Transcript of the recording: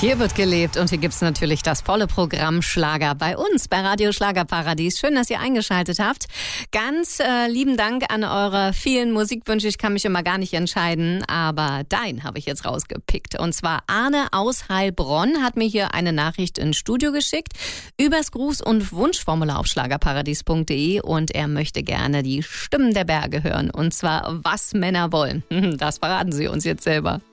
Hier wird gelebt und hier gibt's natürlich das volle Programm Schlager bei uns, bei Radio Schlagerparadies. Schön, dass ihr eingeschaltet habt. Ganz lieben Dank an eure vielen Musikwünsche. Ich kann mich immer gar nicht entscheiden, aber dein habe ich jetzt rausgepickt. Und zwar Arne aus Heilbronn hat mir hier eine Nachricht ins Studio geschickt übers Gruß- und Wunschformular auf schlagerparadies.de und er möchte gerne die Stimmen der Berge hören. Und zwar, was Männer wollen. Das verraten sie uns jetzt selber.